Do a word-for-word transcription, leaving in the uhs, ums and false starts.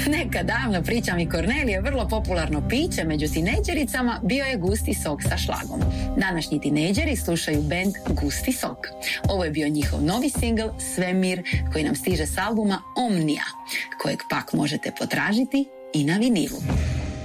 Neka davno, pričam i Kornelije, vrlo popularno piće među tinejdžericama bio je gusti sok sa šlagom. Današnji tinejdžeri slušaju band Gusti sok. Ovo je bio njihov novi singl Svemir koji nam stiže s albuma Omnia, kojeg pak možete potražiti i na vinilu.